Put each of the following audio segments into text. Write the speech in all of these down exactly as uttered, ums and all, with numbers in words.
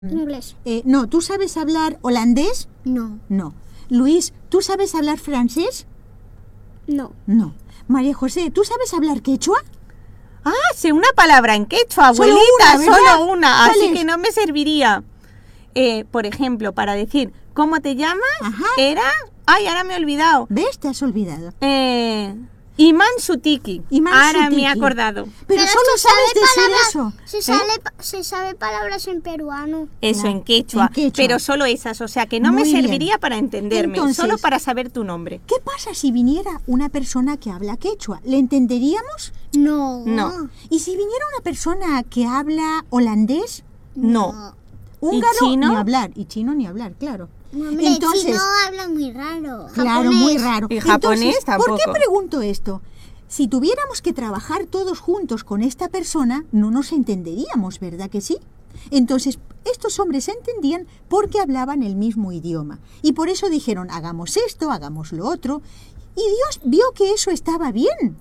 Inglés. Eh, no, ¿tú sabes hablar holandés? No. No. Luis, ¿tú sabes hablar francés? No. No. María José, ¿tú sabes hablar quechua? Ah, sé una palabra en quechua, Solo abuelita, una, ¿verdad? solo una, ¿Cuál así es? que no me serviría. Eh, por ejemplo, para decir ¿cómo te llamas? Ajá. Era... Ay, ahora me he olvidado. ¿Ves? Te has olvidado. Eh, Iman Sutiki. Iman ahora Sutiki. me he acordado. Pero, Pero solo se sabes sabe decir palabras- eso. Se, ¿eh? sabe, pa- se sabe palabras en peruano. Eso, Claro, en quechua, en quechua. pero solo esas, o sea que no Muy me bien. serviría para entenderme, Entonces- solo para saber tu nombre. ¿Qué pasa si viniera una persona que habla quechua? ¿Le entenderíamos? No. No. ¿Y si viniera una persona que habla holandés? No. Húngaro, chino? ni hablar. Y chino ni hablar, claro. No, hombre, Entonces- chino habla muy raro. Claro, Japonés. muy raro. Y japonés Entonces, ¿por qué tampoco. pregunto esto? Si tuviéramos que trabajar todos juntos con esta persona, no nos entenderíamos, ¿verdad que sí? Entonces, estos hombres se entendían porque hablaban el mismo idioma. Y por eso dijeron, hagamos esto, hagamos lo otro. Y Dios vio que eso estaba bien.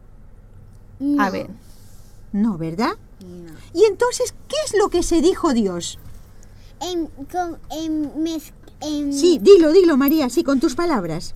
No. A ver, No, ¿verdad? No. Y entonces, ¿qué es lo que se dijo Dios? En, con, en, mez- en- Sí, dilo, dilo, María, sí, con tus palabras.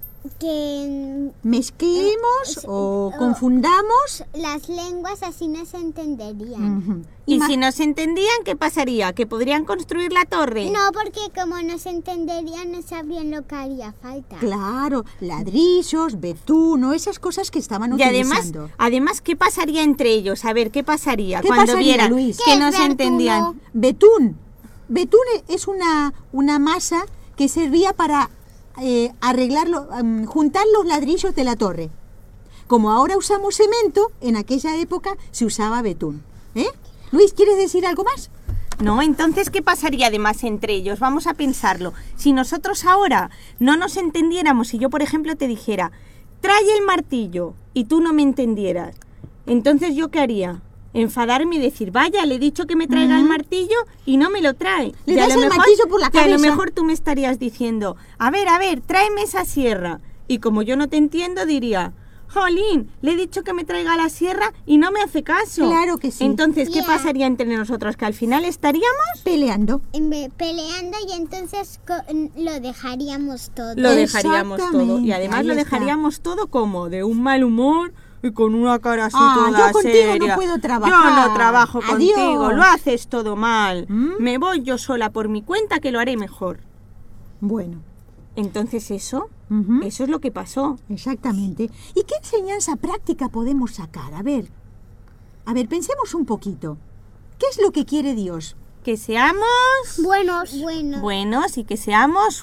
que Mezclemos Eh, o eh, confundamos. las lenguas así no se entenderían. Ujú. y Ima- si no se entendían, ¿qué pasaría? ¿Que podrían construir la torre? No, porque como no se entenderían, no sabrían lo que haría falta. Claro, ladrillos, betuno, esas cosas que estaban Y además, utilizando. además, ¿qué pasaría entre ellos? A ver, ¿qué pasaría ¿Qué cuando pasaría, vieran Luis? ¿Qué que es no se Bertuno? entendían? Betún. Betún es una, una masa que servía para eh, arreglarlo, em, juntar los ladrillos de la torre. Como ahora usamos cemento, en aquella época se usaba betún. ¿Eh? Luis, ¿quieres decir algo más? No, entonces, ¿qué pasaría además entre ellos? Vamos a pensarlo. Si nosotros ahora no nos entendiéramos y yo, por ejemplo, te dijera, trae el martillo, y tú no me entendieras, entonces, ¿yo qué haría? Enfadarme y decir, vaya, le he dicho que me traiga el martillo y no me lo trae. Le Y a das lo el mejor- martillo por la y a lo cabeza. mejor tú me estarías diciendo, a ver, a ver, tráeme esa sierra. Y como yo no te entiendo, diría, jolín, le he dicho que me traiga la sierra y no me hace caso. Claro que sí. Entonces, ¿qué Ya. pasaría entre nosotros? ¿Que al final estaríamos? Peleando. En vez- peleando y entonces co- lo dejaríamos todo. Lo dejaríamos todo. Exactamente, Y además ahí lo está. dejaríamos todo como de un mal humor y con una cara así Ah, toda yo contigo no seria. puedo Yo trabajar. no trabajo Adiós. contigo, lo haces todo mal. ¿Mm? Me voy yo sola por mi cuenta que lo haré mejor. Bueno, Entonces eso, ujú, eso es lo que pasó. exactamente. ¿Y qué enseñanza práctica podemos sacar? A ver, a ver, pensemos un poquito. ¿Qué es lo que quiere Dios? Que seamos Buenos. Buenos. buenos y que seamos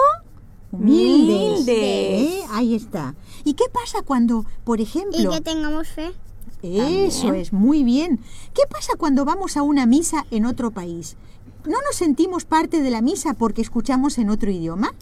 Humildes. humildes. ¿Eh? Ahí está. ¿Y qué pasa cuando, por Y ejemplo... que tengamos fe. Eso También. es, muy bien. ¿Qué pasa cuando vamos a una misa en otro país? ¿No nos sentimos parte de la misa porque escuchamos en otro idioma?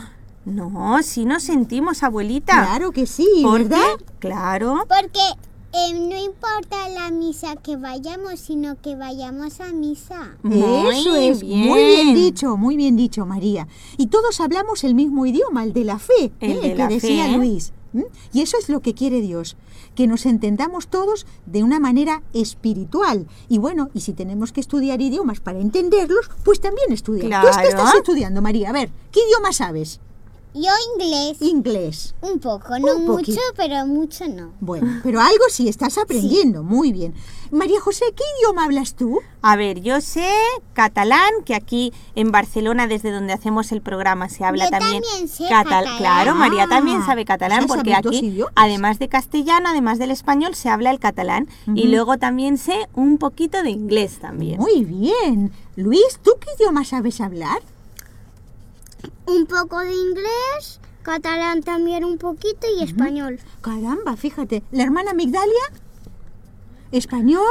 No, si nos sentimos, abuelita. Claro que sí, ¿Por ¿verdad? qué? Claro. Porque eh, no importa la misa que vayamos, sino que vayamos a misa. Muy Eso es, bien. muy bien dicho, muy bien dicho, María. Y todos hablamos el mismo idioma, el de la fe, El ¿eh? de que la decía fe. Luis. ¿m? Y eso es lo que quiere Dios, que nos entendamos todos de una manera espiritual. Y bueno, y si tenemos que estudiar idiomas para entenderlos, pues también estudiar. ¿Tú es que Claro. estás estudiando, María? A ver, ¿qué idioma sabes? Yo inglés, Inglés. un poco, no Un mucho, poquito. pero mucho no. Bueno, pero algo sí estás aprendiendo, muy bien. María José, ¿qué idioma hablas tú? A ver, yo sé catalán, que aquí en Barcelona, desde donde hacemos el programa, se habla Yo también, también sé catal- catalán. Claro, María también Ah, sabe catalán, o sea, porque sabes dos aquí, idiomas. además de castellano, además del español, se habla el catalán. Y Ujú. luego también sé un poquito de inglés también. Muy bien. Luis, ¿tú qué idioma sabes hablar? Un poco de inglés, catalán también un poquito y español. Caramba, fíjate. ¿La hermana Migdalia? ¿Español?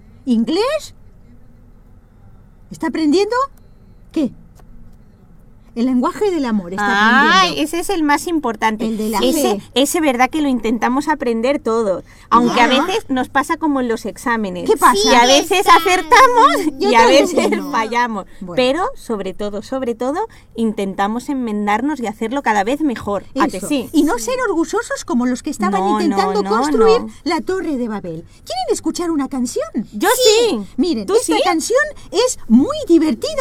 ¿Inglés? ¿Está aprendiendo? ¿Qué? El lenguaje del amor está Ah, aprendiendo. ese es el más importante. El de la ese, fe. ese verdad que lo intentamos aprender todos. Aunque a Ah. veces nos pasa como en los exámenes. ¿Qué pasa? Y a veces acertamos Y y a otras veces veces no. fallamos. Bueno. Pero, sobre todo, sobre todo, intentamos enmendarnos y hacerlo cada vez mejor. ¿A que Eso. sí? Y no ser orgullosos como los que estaban No, intentando no, no, construir no. la Torre de Babel. ¿Quieren escuchar una canción? Yo sí. Miren, ¿Tú esta sí? canción es muy divertida.